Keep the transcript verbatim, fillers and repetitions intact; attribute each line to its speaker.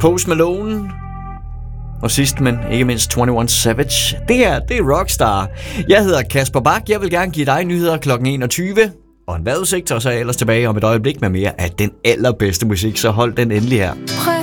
Speaker 1: Post Malone. Og sidst, men ikke mindst enogtyve Savage. Det her, det er Rockstar. Jeg hedder Kasper Bak. Jeg vil gerne give dig nyheder klokken enogtyve. Og en vejrudsigt, og så er jeg ellers tilbage om et øjeblik med mere af den allerbedste musik. Så hold den endelig her.